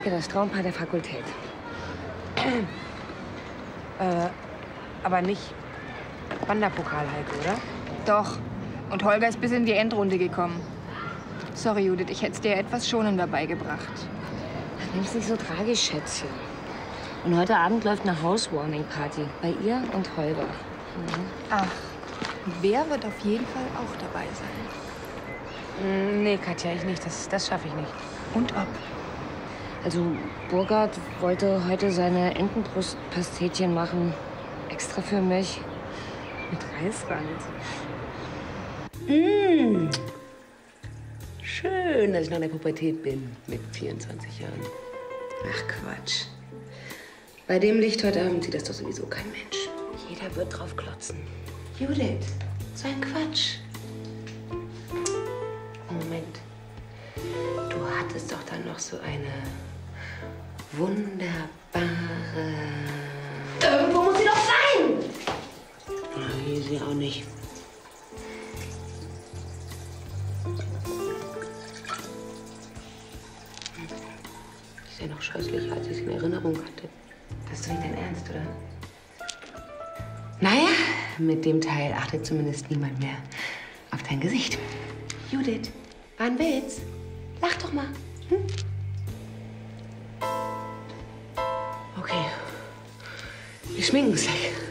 Das Traumpaar der Fakultät. Aber nicht Wanderpokal halt, oder? Doch. Und Holger ist bis in die Endrunde gekommen. Sorry, Judith, ich hätte es dir etwas schonender beigebracht. Nimm's nicht so tragisch, Schätzchen. Und heute Abend läuft eine Housewarming-Party bei ihr und Holger. Ach, wer wird auf jeden Fall auch dabei sein? Nee, Katja, ich nicht. Das schaffe ich nicht. Und ob? Also, Burkhard wollte heute seine Entenbrustpastetchen machen. Extra für mich. Mit Reisrand. Schön, dass ich noch in der Pubertät bin, mit 24 Jahren. Ach, Quatsch. Bei dem Licht heute Abend sieht das doch sowieso kein Mensch. Jeder wird drauf klotzen. Judith, so ein Quatsch. Moment. Du hattest doch dann noch so eine wunderbare... Irgendwo muss sie doch sein! Na, hier ist sie auch nicht. Die ist ja noch scheußlicher, als ich sie in Erinnerung hatte. Das ist doch nicht dein Ernst, oder? Naja, mit dem Teil achtet zumindest niemand mehr auf dein Gesicht. Judith, war ein Witz. Lach doch mal. Hm? Okay. Wir schminken uns gleich.